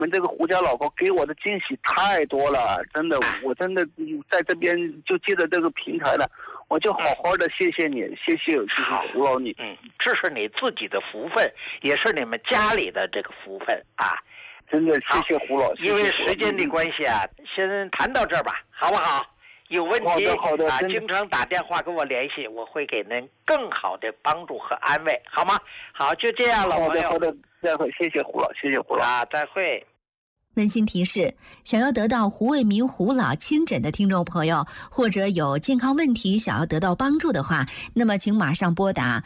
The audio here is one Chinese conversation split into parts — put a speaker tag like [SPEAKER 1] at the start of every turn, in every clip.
[SPEAKER 1] 们这个胡椒老高给我的惊喜太多了，真的，我真的在这边就借着这个平台了，我就好好的谢谢你，谢谢就是胡老你。
[SPEAKER 2] 这是你自己的福分，也是你们家里的这个福分啊。
[SPEAKER 1] 真的谢谢胡老师。
[SPEAKER 2] 因为时间的关系啊，先谈到这儿吧，好不好？有问题
[SPEAKER 1] 好的
[SPEAKER 2] 啊，经常打电话跟我联系，我会给您更好的帮助和安慰，好吗？好，就这样了，朋友。
[SPEAKER 1] 好的，再会，谢谢胡老，谢谢胡老
[SPEAKER 2] 啊，再会。
[SPEAKER 3] 温馨提示：想要得到胡卫民胡老亲诊的听众朋友，或者有健康问题想要得到帮助的话，那么请马上拨打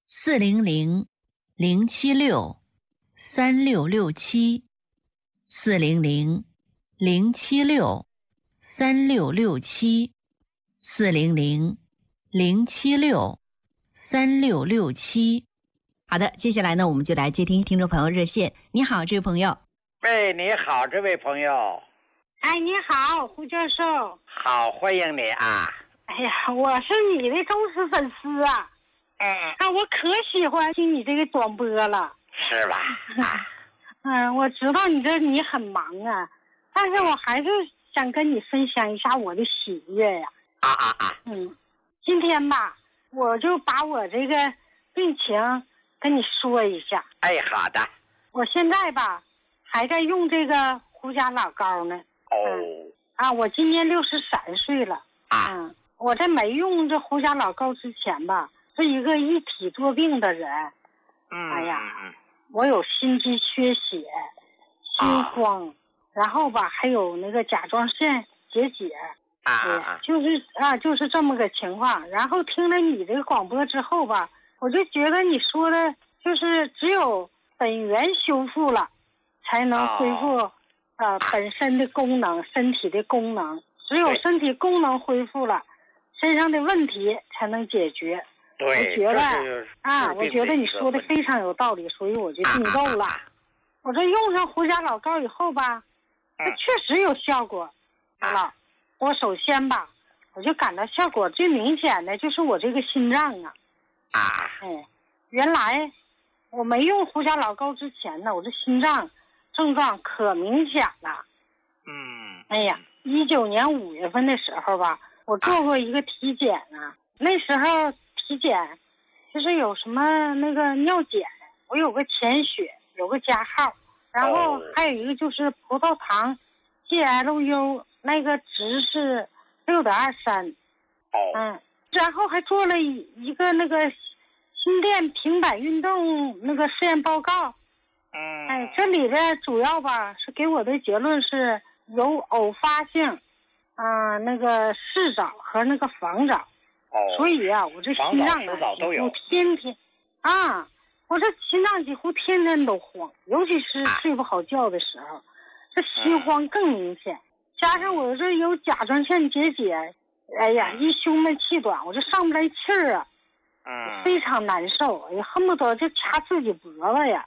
[SPEAKER 3] 400-076-3667，400-076-3667。好的，接下来呢，我们就来接听众朋友热线。你好，这位朋友。
[SPEAKER 2] 喂，你好，这位朋友。
[SPEAKER 4] 哎，你好，胡教授。
[SPEAKER 2] 好，欢迎你啊。
[SPEAKER 4] 哎呀，我是你的忠实粉丝啊。我可喜欢听你这个转播了。
[SPEAKER 2] 是吧？
[SPEAKER 4] 我知道你很忙啊，但是我还是想跟你分享一下我的喜悦呀。今天吧，我就把我这个病情跟你说一下。
[SPEAKER 2] 哎，好的。
[SPEAKER 4] 我现在吧还在用这个胡椒老膏呢。我今年63岁了。我在没用这胡椒老膏之前吧，是一个一体多病的人。我有心肌缺血、心慌，然后吧还有那个甲状腺结节。就是这么个情况。然后听了你这个广播之后吧，我就觉得你说的就是只有本源修复了，才能恢复本身的功能，身体的功能。只有身体功能恢复了，身上的问题才能解决。
[SPEAKER 2] 对，
[SPEAKER 4] 我觉得你说的非常有道理，所以我就订购了。我这用上胡椒老膏以后吧，它确实有效果。我首先吧，我就感到效果最明显的就是我这个心脏啊。原来我没用胡椒老膏之前呢，我这心脏症状可明显了。19年5月份的时候吧，我做过一个体检啊。那时候体检就是有什么那个尿检，我有个潜血，有个加号，然后还有一个就是葡萄糖 GLU 那个值是6.23。然后还做了一个那个心电平板运动那个试验报告。这里的主要吧是给我的结论是有偶发性那个视早和那个房早。所以我这心脏几乎天天我这心脏几乎天天都慌，尤其是睡不好觉的时候，这心慌更明显。加上我这有甲状腺结节，一胸闷气短，我这上不来气儿啊。非常难受，恨不得就掐自己脖子呀。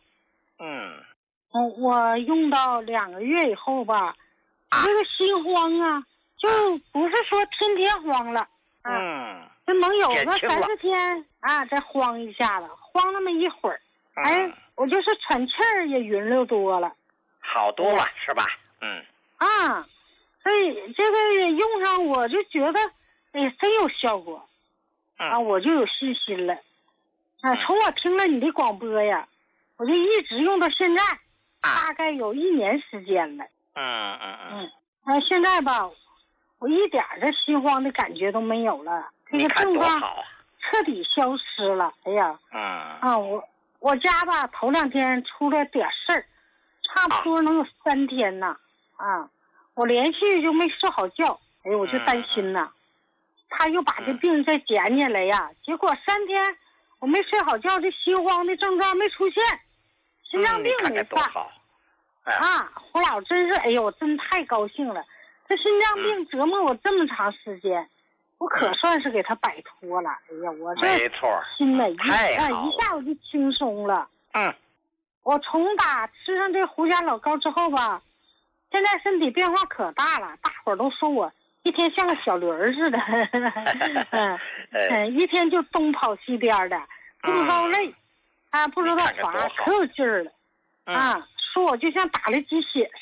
[SPEAKER 4] 我用到2个月以后吧，这个心慌就不是说天天慌了。就能有个30天再慌一下子，慌那么一会儿，我就是喘气儿也匀溜多了，
[SPEAKER 2] 好多了是吧？
[SPEAKER 4] 所以这个用上我就觉得真有效果。我就有信心了。从我听了你的广播呀，我就一直用到现在，大概有1年时间了。现在吧，我一点这心慌的感觉都没有了，这个症状彻底消失了。我家吧头2天出了点事儿，差不多能有3天呢。我连续就没睡好觉，我就担心呢，他又把这病再捡起来呀。结果3天我没睡好觉，这心慌的症状没出现，心脏病没犯。胡老真是，我真太高兴了。这心脏病折磨我这么长时间，我可算是给他摆脱了。我这心里一下我就轻松了。我从打吃上这胡椒老膏之后吧，现在身体变化可大了，大伙儿都说我一天像个小驴儿似的。一天就东跑西颠的，不知道累不知道滑，可有劲儿了。说我就像打了鸡血